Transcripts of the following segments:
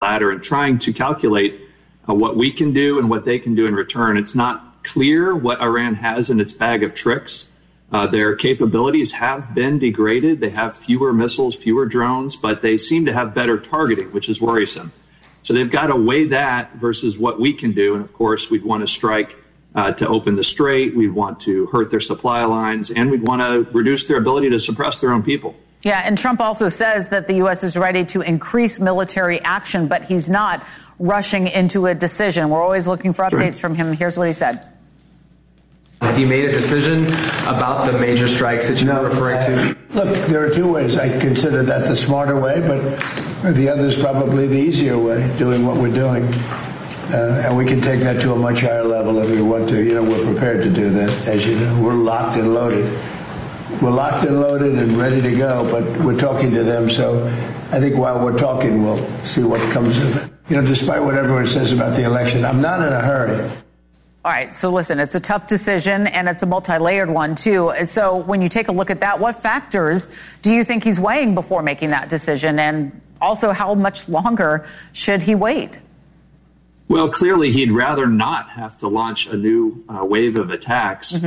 ladder and trying to calculate what we can do and what they can do in return. It's not clear what Iran has in its bag of tricks. Their capabilities have been degraded. They have fewer missiles, fewer drones, but they seem to have better targeting, which is worrisome. So they've got to weigh that versus what we can do. And of course, we'd want to strike to open the strait. We'd want to hurt their supply lines, and we'd want to reduce their ability to suppress their own people. Yeah, and Trump also says that the U.S. is ready to increase military action, but he's not rushing into a decision. We're always looking for updates from him. Here's what he said. Have you made a decision about the major strikes that you were referring to? Look, there are two ways. I consider that the smarter way, but the other is probably the easier way, doing what we're doing. And we can take that to a much higher level if we want to. You know, we're prepared to do that, as you know. We're locked and loaded. We're locked and loaded and ready to go, but we're talking to them. So I think while we're talking, we'll see what comes of it. You know, despite what everyone says about the election, I'm not in a hurry. All right. So listen, it's a tough decision, and it's a multi-layered one, too. So when you take a look at that, what factors do you think he's weighing before making that decision? And also, how much longer should he wait? Well, clearly, he'd rather not have to launch a new wave of attacks,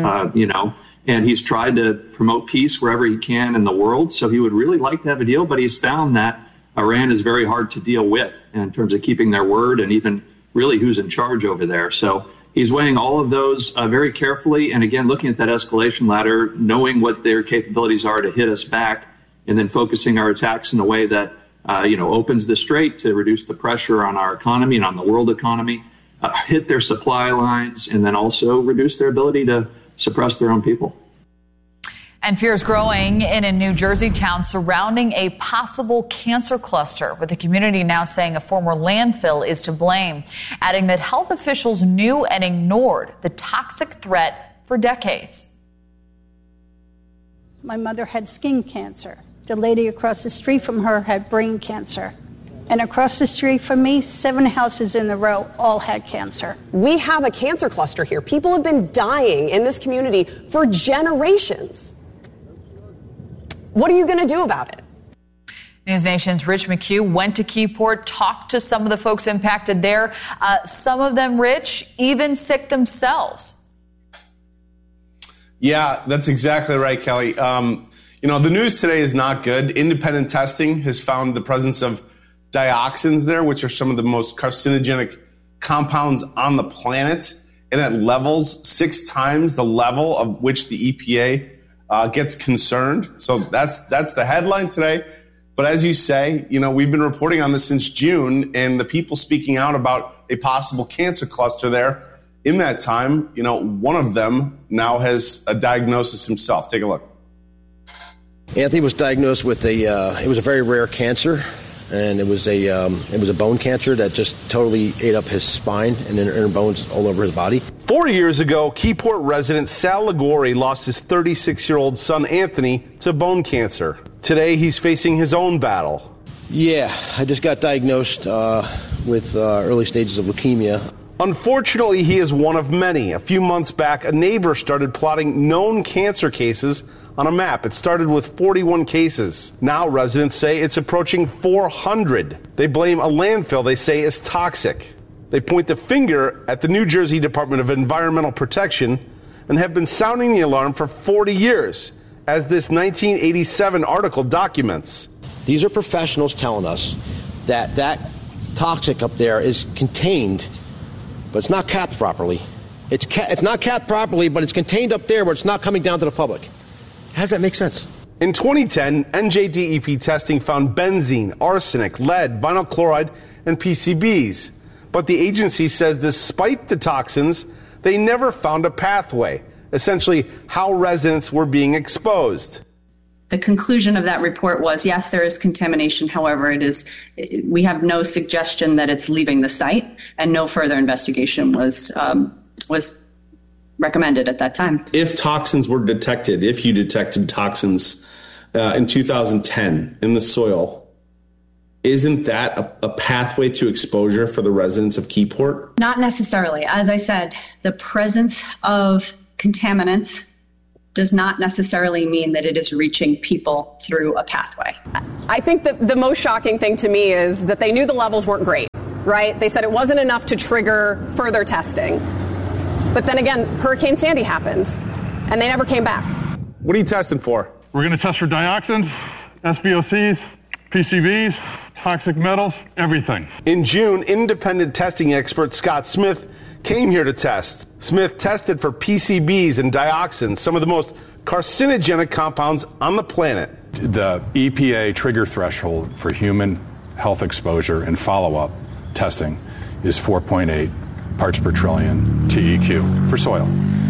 and he's tried to promote peace wherever he can in the world. So he would really like to have a deal, but he's found that Iran is very hard to deal with in terms of keeping their word and even really who's in charge over there. So he's weighing all of those very carefully. And again, looking at that escalation ladder, knowing what their capabilities are to hit us back, and then focusing our attacks in a way that, opens the strait to reduce the pressure on our economy and on the world economy, hit their supply lines, and then also reduce their ability to suppress their own people. And fears growing in a New Jersey town surrounding a possible cancer cluster, with the community now saying a former landfill is to blame, adding that health officials knew and ignored the toxic threat for decades. My mother had skin cancer. The lady across the street from her had brain cancer. And across the street from me, 7 houses in a row all had cancer. We have a cancer cluster here. People have been dying in this community for generations. What are you going to do about it? News Nation's Rich McHugh went to Keyport, talked to some of the folks impacted there. Some of them, Rich, even sick themselves. Yeah, that's exactly right, Kelly. The news today is not good. Independent testing has found the presence of dioxins there, which are some of the most carcinogenic compounds on the planet, and at levels 6 times the level of which the EPA gets concerned. So that's the headline today. But as you say, we've been reporting on this since June, and the people speaking out about a possible cancer cluster there in that time, one of them now has a diagnosis himself. Take a look. Anthony was diagnosed with it was a very rare cancer, and it was a bone cancer that just totally ate up his spine and inner bones all over his body. 4 years ago, Keyport resident Sal Ligori lost his 36-year-old son Anthony to bone cancer. Today, he's facing his own battle. Yeah, I just got diagnosed with early stages of leukemia. Unfortunately, he is one of many. A few months back, a neighbor started plotting known cancer cases on a map. It started with 41 cases. Now residents say it's approaching 400. They blame a landfill they say is toxic. They point the finger at the New Jersey Department of Environmental Protection and have been sounding the alarm for 40 years, as this 1987 article documents. These are professionals telling us that toxic up there is contained, but it's not capped properly. It's not capped properly, but it's contained up there where it's not coming down to the public. How does that make sense? In 2010, NJDEP testing found benzene, arsenic, lead, vinyl chloride, and PCBs. But the agency says despite the toxins, they never found a pathway, essentially how residents were being exposed. The conclusion of that report was, yes, there is contamination. However, we have no suggestion that it's leaving the site, and no further investigation was recommended at that time. If toxins were detected, if you detected toxins in 2010 in the soil, isn't that a pathway to exposure for the residents of Keyport? Not necessarily. As I said, the presence of contaminants does not necessarily mean that it is reaching people through a pathway. I think that the most shocking thing to me is that they knew the levels weren't great. right? They said it wasn't enough to trigger further testing. But then again, Hurricane Sandy happened, and they never came back. What are you testing for? We're going to test for dioxins, SVOCs, PCBs, toxic metals, everything. In June, independent testing expert Scott Smith came here to test. Smith tested for PCBs and dioxins, some of the most carcinogenic compounds on the planet. The EPA trigger threshold for human health exposure and follow-up testing is 4.8 parts per trillion TEQ for soil.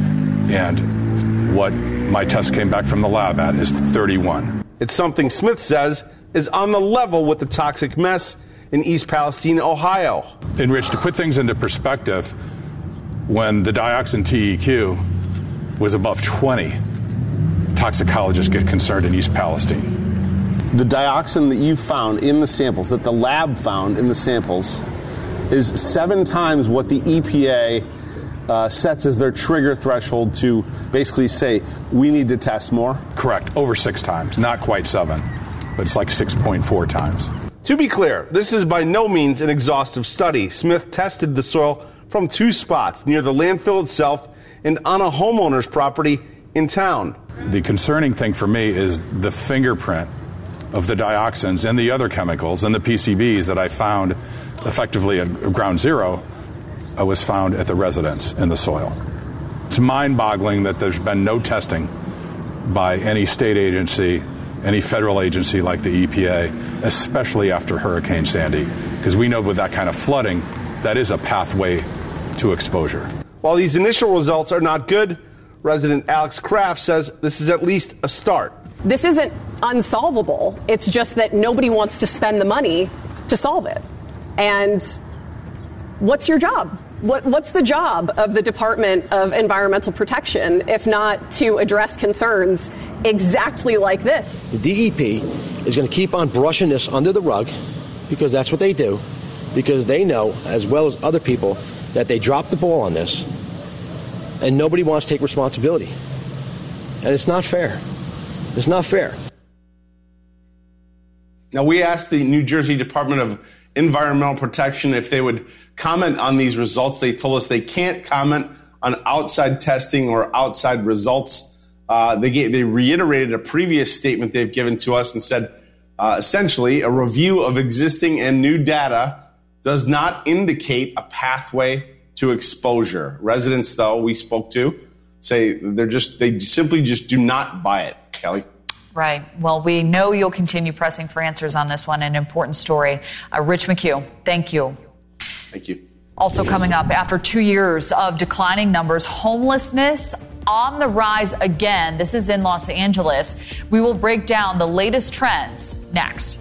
And what my test came back from the lab at is 31. It's something Smith says is on the level with the toxic mess in East Palestine, Ohio. And Rich, to put things into perspective, when the dioxin TEQ was above 20, toxicologists get concerned in East Palestine. The dioxin that you found in the samples, that the lab found in the samples, is 7 times what the EPA sets as their trigger threshold to basically say, we need to test more? Correct. Over 6 times. Not quite 7, but it's like 6.4 times. To be clear, this is by no means an exhaustive study. Smith tested the soil from 2 spots, near the landfill itself and on a homeowner's property in town. The concerning thing for me is the fingerprint of the dioxins and the other chemicals and the PCBs that I found effectively at ground zero was found at the residence in the soil. It's mind-boggling that there's been no testing by any state agency, any federal agency like the EPA, especially after Hurricane Sandy, because we know with that kind of flooding, that is a pathway to exposure. While these initial results are not good, resident Alex Kraft says this is at least a start. This isn't unsolvable. It's just that nobody wants to spend the money to solve it. And what's your job? What's the job of the Department of Environmental Protection if not to address concerns exactly like this? The DEP is going to keep on brushing this under the rug because that's what they do, because they know, as well as other people, that they dropped the ball on this and nobody wants to take responsibility. And it's not fair. It's not fair. Now, we asked the New Jersey Department of Environmental Protection if they would comment on these results. They told us they can't comment on outside testing or outside results. They reiterated a previous statement they've given to us and said, essentially, a review of existing and new data does not indicate a pathway to exposure. Residents, though, we spoke to, say they simply just do not buy it. Kelly? Right. Well, we know you'll continue pressing for answers on this one, an important story. Rich McHugh, thank you. Thank you. Also coming up, after 2 years of declining numbers, homelessness on the rise again. This is in Los Angeles. We will break down the latest trends next.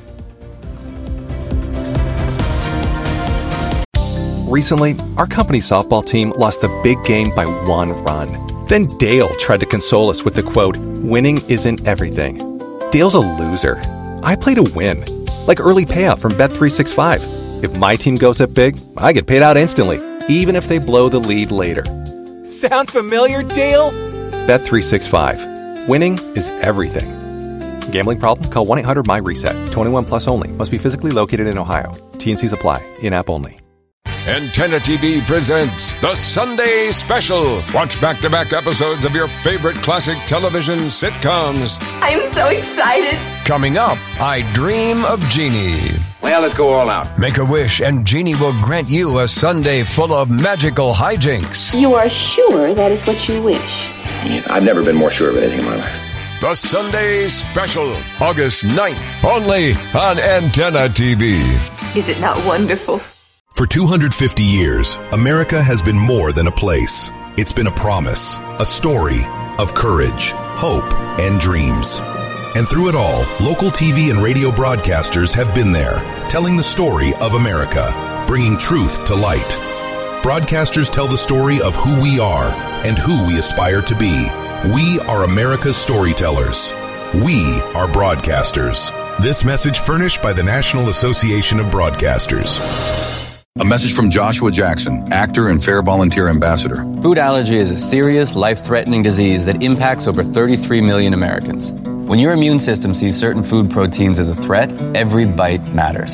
Recently, our company softball team lost the big game by 1 run. Then Dale tried to console us with the quote, "Winning isn't everything." Dale's a loser. I play to win, like early payout from Bet365. If my team goes up big, I get paid out instantly, even if they blow the lead later. Sound familiar, Dale? Bet365. Winning is everything. Gambling problem? Call 1-800-MY-RESET. 21 plus only. Must be physically located in Ohio. T&Cs apply. In-app only. Antenna TV presents The Sunday Special. Watch back-to-back episodes of your favorite classic television sitcoms. I'm so excited. Coming up, I Dream of Jeannie. Well, let's go all out. Make a wish and Jeannie will grant you a Sunday full of magical hijinks. You are sure that is what you wish? I've never been more sure of anything in my life. The Sunday Special, August 9th, only on Antenna TV. Is it not wonderful? For 250 years, America has been more than a place. It's been a promise, a story of courage, hope, and dreams. And through it all, local TV and radio broadcasters have been there, telling the story of America, bringing truth to light. Broadcasters tell the story of who we are and who we aspire to be. We are America's storytellers. We are broadcasters. This message furnished by the National Association of Broadcasters. A message from Joshua Jackson, actor and Fair Volunteer Ambassador. Food allergy is a serious, life-threatening disease that impacts over 33 million Americans. When your immune system sees certain food proteins as a threat, every bite matters.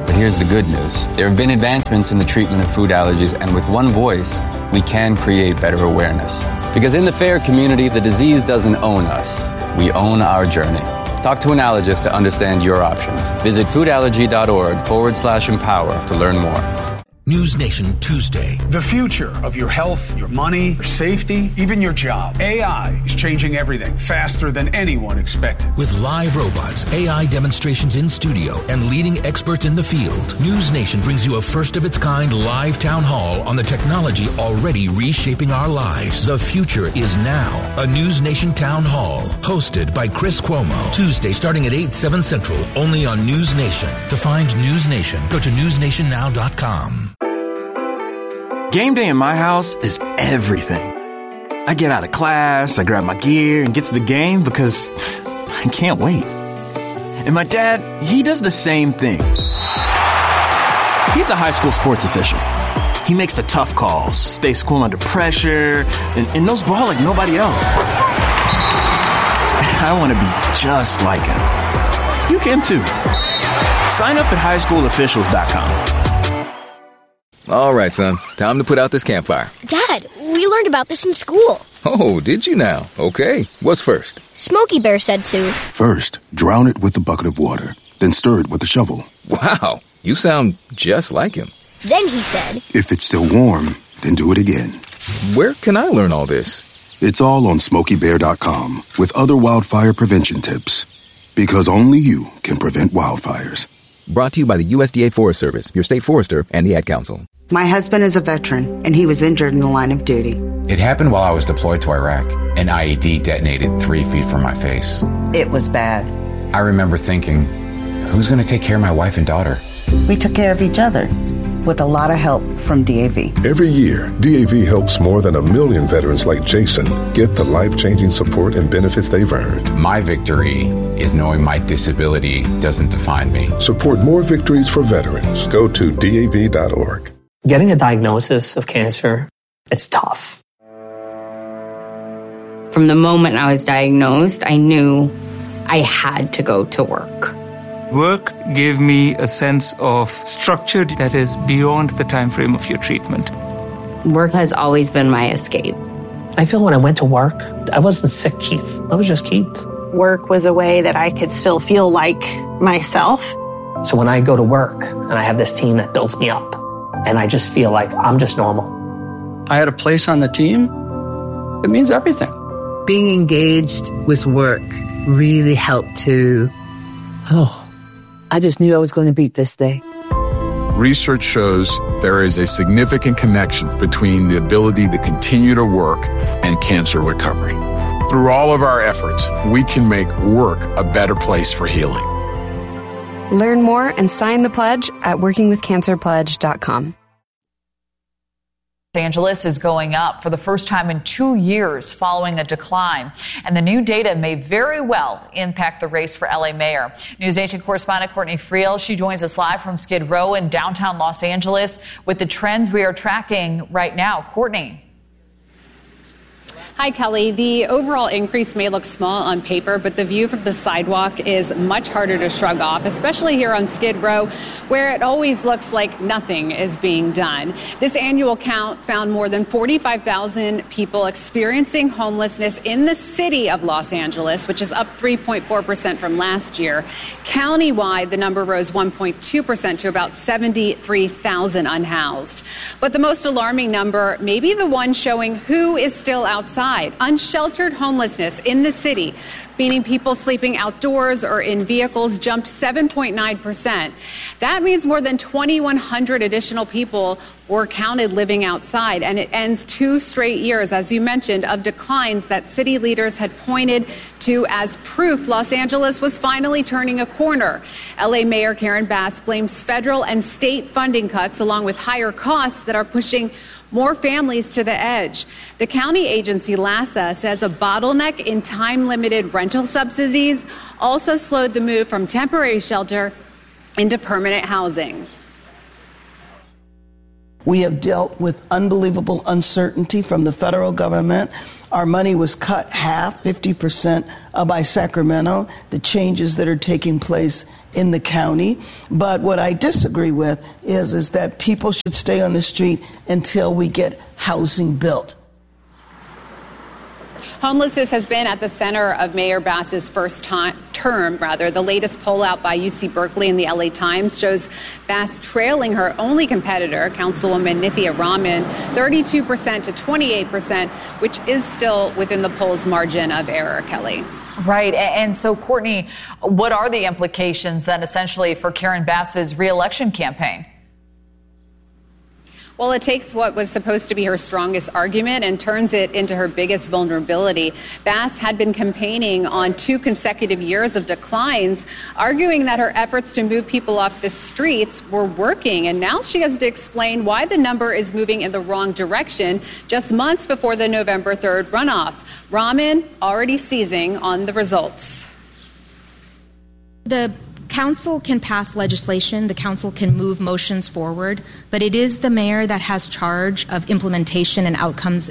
But here's the good news. There have been advancements in the treatment of food allergies, and with one voice, we can create better awareness. Because in the FAIR community, the disease doesn't own us. We own our journey. Talk to an allergist to understand your options. Visit foodallergy.org/empower to learn more. News Nation Tuesday. The future of your health, your money, your safety, even your job. AI is changing everything faster than anyone expected. With live robots, AI demonstrations in studio, and leading experts in the field, News Nation brings you a first-of-its-kind live town hall on the technology already reshaping our lives. The future is now. A News Nation town hall, hosted by Chris Cuomo. Tuesday starting at 8, 7 Central, only on News Nation. To find News Nation, go to newsnationnow.com. Game day in my house is everything. I get out of class, I grab my gear, and get to the game because I can't wait. And my dad, he does the same thing. He's a high school sports official. He makes the tough calls, stays cool under pressure, and knows ball like nobody else. I want to be just like him. You can too. Sign up at highschoolofficials.com. All right, son. Time to put out this campfire. Dad, we learned about this in school. Oh, did you now? Okay. What's first? Smokey Bear said to. First, drown it with a bucket of water, then stir it with a shovel. Wow, you sound just like him. Then he said, if it's still warm, then do it again. Where can I learn all this? It's all on SmokeyBear.com with other wildfire prevention tips. Because only you can prevent wildfires. Brought to you by the USDA Forest Service, your state forester, and the Ad Council. My husband is a veteran, and he was injured in the line of duty. It happened while I was deployed to Iraq. An IED detonated 3 feet from my face. It was bad. I remember thinking, who's going to take care of my wife and daughter? We took care of each other, with a lot of help from DAV. Every year, DAV helps more than 1 million veterans like Jason get the life-changing support and benefits they've earned. My victory is knowing my disability doesn't define me. Support more victories for veterans. Go to DAV.org. Getting a diagnosis of cancer, it's tough. From the moment I was diagnosed, I knew I had to go to work. Work gave me a sense of structure that is beyond the time frame of your treatment. Work has always been my escape. I feel when I went to work, I wasn't sick Keith. I was just Keith. Work was a way that I could still feel like myself. So when I go to work and I have this team that builds me up, and I just feel like I'm just normal. I had a place on the team. It means everything. Being engaged with work really helped to, I just knew I was going to beat this day. Research shows there is a significant connection between the ability to continue to work and cancer recovery. Through all of our efforts, we can make work a better place for healing. Learn more and sign the pledge at workingwithcancerpledge.com. Los Angeles is going up for the first time in 2 years following a decline. And the new data may very well impact the race for LA mayor. News Nation correspondent Courtney Friel, she joins us live from Skid Row in downtown Los Angeles with the trends we are tracking right now. Courtney. Hi, Kelly. The overall increase may look small on paper, but the view from the sidewalk is much harder to shrug off, especially here on Skid Row, where it always looks like nothing is being done. This annual count found more than 45,000 people experiencing homelessness in the city of Los Angeles, which is up 3.4% from last year. Countywide, the number rose 1.2% to about 73,000 unhoused. But the most alarming number may be the one showing who is still outside. Unsheltered homelessness in the city, meaning people sleeping outdoors or in vehicles, jumped 7.9%. That means more than 2,100 additional people were counted living outside, and it ends 2 straight years, as you mentioned, of declines that city leaders had pointed to as proof Los Angeles was finally turning a corner. LA Mayor Karen Bass blames federal and state funding cuts along with higher costs that are pushing more families to the edge. The county agency LASA says a bottleneck in time-limited rental subsidies also slowed the move from temporary shelter into permanent housing. We have dealt with unbelievable uncertainty from the federal government. Our money was cut half, 50% by Sacramento, the changes that are taking place in the county. But what I disagree with is that people should stay on the street until we get housing built. Homelessness has been at the center of Mayor Bass's first term. The latest poll out by UC Berkeley and the LA Times shows Bass trailing her only competitor, Councilwoman Nithya Raman, 32% to 28%, which is still within the poll's margin of error, Kelly. Right. And so, Courtney, what are the implications then essentially for Karen Bass's reelection campaign? Well, it takes what was supposed to be her strongest argument and turns it into her biggest vulnerability. Bass had been campaigning on 2 consecutive years of declines, arguing that her efforts to move people off the streets were working. And now she has to explain why the number is moving in the wrong direction just months before the November 3rd runoff. Rahman already seizing on the results. The council can pass legislation, the council can move motions forward, but it is the mayor that has charge of implementation and outcomes.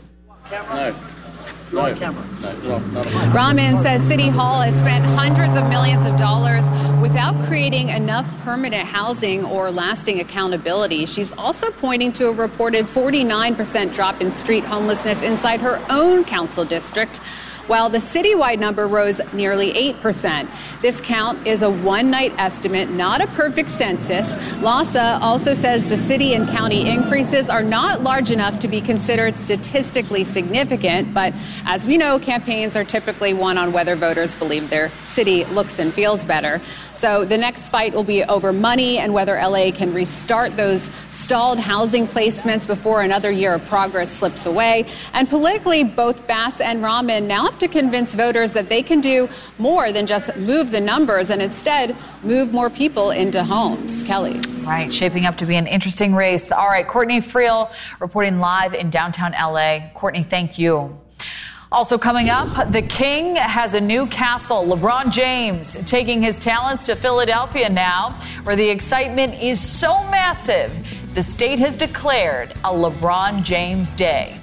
Rahman says City Hall has spent hundreds of millions of dollars without creating enough permanent housing or lasting accountability. She's also pointing to a reported 49% drop in street homelessness inside her own council district, while the citywide number rose nearly 8%. This count is a one-night estimate, not a perfect census. LAHSA also says the city and county increases are not large enough to be considered statistically significant, but as we know, campaigns are typically won on whether voters believe their city looks and feels better. So the next fight will be over money and whether LA can restart those stalled housing placements before another year of progress slips away. And politically, both Bass and Rahman now have to convince voters that they can do more than just move the numbers and instead move more people into homes. Kelly. Right, shaping up to be an interesting race. All right, Courtney Friel reporting live in downtown LA. Courtney, thank you. Also coming up, the King has a new castle. LeBron James taking his talents to Philadelphia now, where the excitement is so massive, the state has declared a LeBron James Day.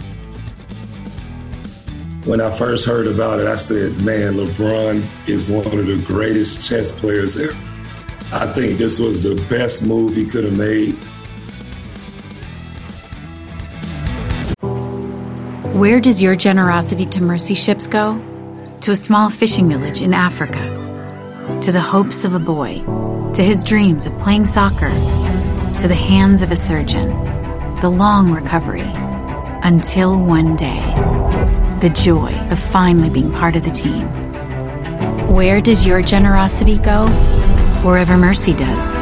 When I first heard about it, I said, man, LeBron is one of the greatest chess players ever. I think this was the best move he could have made. Where does your generosity to mercy ships go? To a small fishing village in Africa. To the hopes of a boy. To his dreams of playing soccer. To the hands of a surgeon. The long recovery. Until one day. The joy of finally being part of the team. Where does your generosity go? Wherever mercy does.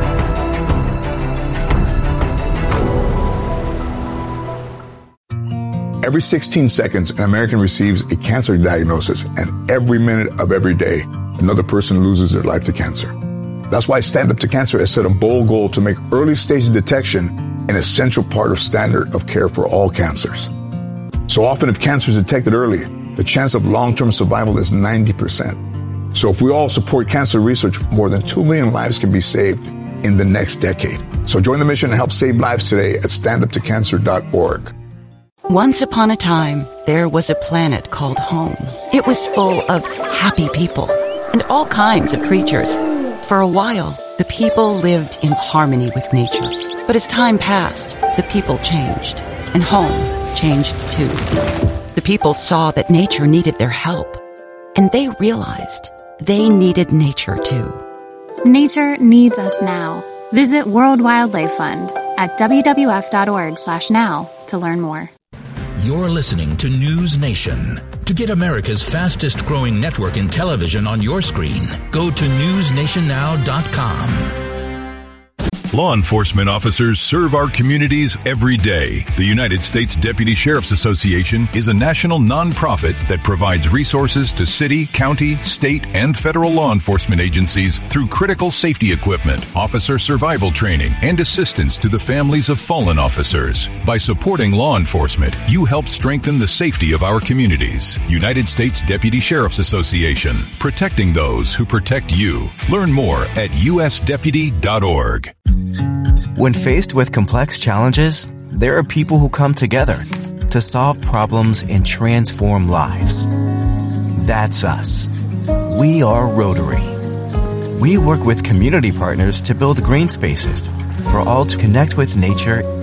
Every 16 seconds, an American receives a cancer diagnosis, and every minute of every day, another person loses their life to cancer. That's why Stand Up to Cancer has set a bold goal to make early stage detection an essential part of standard of care for all cancers. So often, if cancer is detected early, the chance of long-term survival is 90%. So if we all support cancer research, more than 2 million lives can be saved in the next decade. So join the mission and help save lives today at standuptocancer.org. Once upon a time, there was a planet called home. It was full of happy people and all kinds of creatures. For a while, the people lived in harmony with nature. But as time passed, the people changed, and home changed too. The people saw that nature needed their help, and they realized they needed nature too. Nature needs us now. Visit World Wildlife Fund at wwf.org/now to learn more. You're listening to News Nation. To get America's fastest growing network in television on your screen, go to newsnationnow.com. Law enforcement officers serve our communities every day. The United States Deputy Sheriff's Association is a national nonprofit that provides resources to city, county, state, and federal law enforcement agencies through critical safety equipment, officer survival training, and assistance to the families of fallen officers. By supporting law enforcement, you help strengthen the safety of our communities. United States Deputy Sheriff's Association, protecting those who protect you. Learn more at usdeputy.org. When faced with complex challenges, there are people who come together to solve problems and transform lives. That's us. We are Rotary. We work with community partners to build green spaces for all to connect with nature